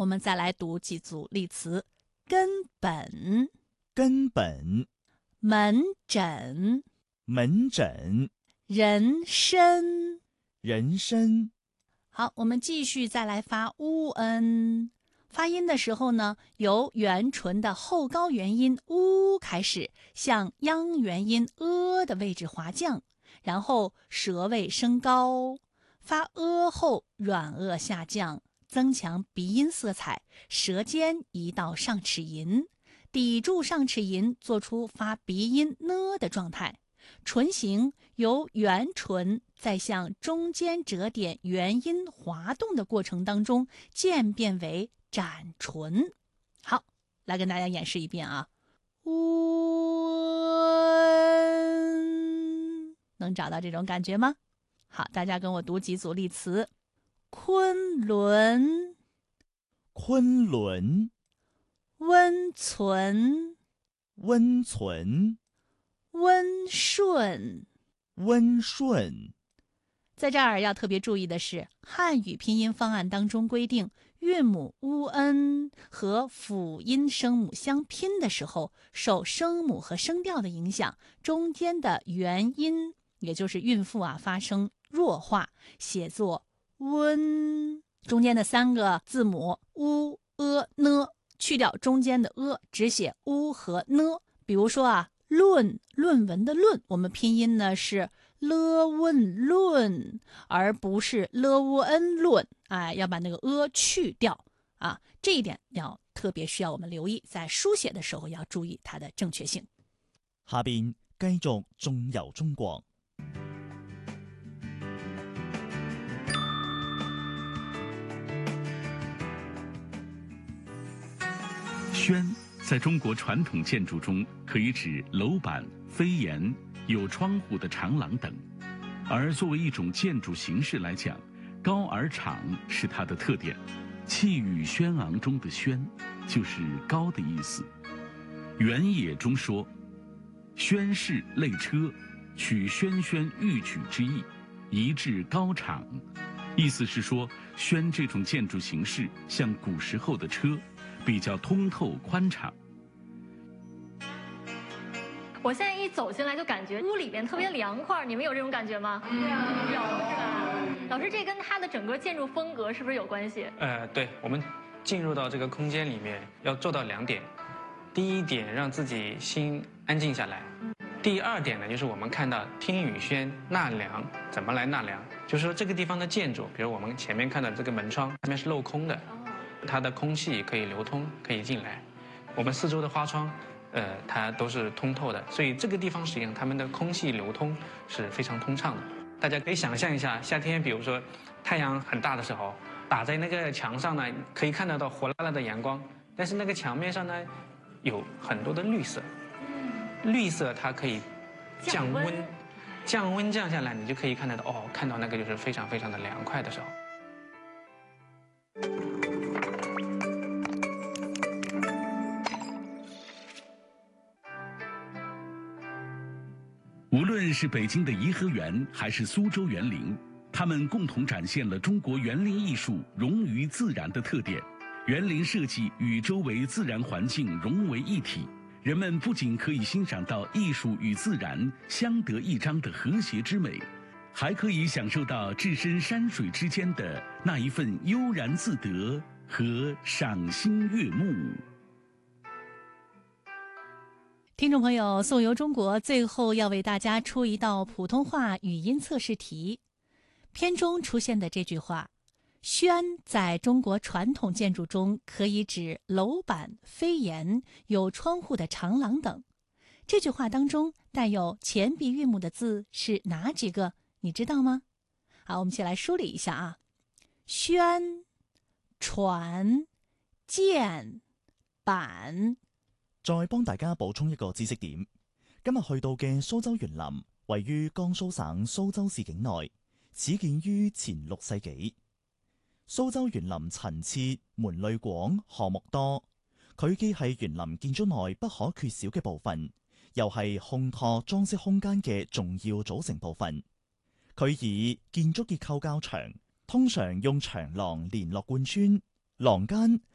我们再来读几组例词：根本、 根本、 门诊、 门诊、 人参。 人参。 好，我们继续再来发乌恩。发音的时候呢，由元唇的后高元音乌开始，向央元音的位置滑降，然后舌位升高，发后软腭下降，增强鼻音色彩，舌尖移到上齿龈，抵住上齿龈，做出发鼻音呢的状态。唇形由圆唇在向中间折点元音滑动的过程当中渐变为展唇。好，来跟大家演示一遍啊。能找到这种感觉吗？好，大家跟我读几组例词：昆仑、 昆仑、 温存、 温存、 温顺。 温顺。 在这儿要特别注意的是，汉语拼音方案当中规定，韵母乌恩和辅音声母相拼的时候，受声母和声调的影响，中间的元音，也就是韵腹发生弱化，写作温。中间的3个字母乌、呢，去掉中间的只写乌和呢。比如说论文的论，我们拼音呢是了问论，而不是了乌恩论。要把那个去掉这一点要特别需要我们留意，在书写的时候要注意它的正确性。 下邊繼續縱遊中國。 轩在中国传统建筑中可以指楼板、飞檐、有窗户的长廊等，而作为一种建筑形式来讲，高而敞是它的特点。气宇轩昂中的轩就是高的意思。原野中说，轩氏类车，取轩轩欲举之意，移至高敞。意思是说，轩这种建筑形式像古时候的车，比较通透宽敞。 我现在一走进来就感觉屋里边特别凉快，你们有这种感觉吗？有，是吧？老师，这跟它的整个建筑风格是不是有关系？ 对，我们进入到这个空间里面要做到2点。第一点，让自己心安静下来；第二点呢，就是我们看到听雨轩纳凉，怎么来纳凉？就是说这个地方的建筑，比如我们前面看到这个门窗，上面是镂空的，它的空气可以流通，可以进来。我们四周的花窗，它都是通透的，所以这个地方实际上它们的空气流通是非常通畅的。大家可以想象一下，夏天比如说太阳很大的时候，打在那个墙上呢，可以看得到火辣辣的阳光，但是那个墙面上呢，有很多的绿色，绿色它可以降温，降下来，你就可以看得到看到那个就是非常非常的凉快的时候。 无论是北京的颐和园还是苏州园林，它们共同展现了中国园林艺术融于自然的特点。园林设计与周围自然环境融为一体，人们不仅可以欣赏到艺术与自然相得益彰的和谐之美，还可以享受到置身山水之间的那一份悠然自得和赏心悦目。 听众朋友，颂游中国最后要为大家出一道普通话语音测试题。片中出现的这句话，轩在中国传统建筑中可以指楼板、飞檐、有窗户的长廊等。这句话当中带有前鼻韵母的字是哪几个？你知道吗？好，我们一起来梳理一下轩、船、箭、板。 再幫大家補充一個知識點，今日去到嘅蘇州園林位於江蘇省蘇州市境內，始建於前6世紀。蘇州園林陳設、門類廣、項目多，佢既係園林建築內不可缺少嘅部分，又係烘托裝飾空間嘅重要組成部分。佢以建築結構較長，通常用長廊連絡貫穿，廊間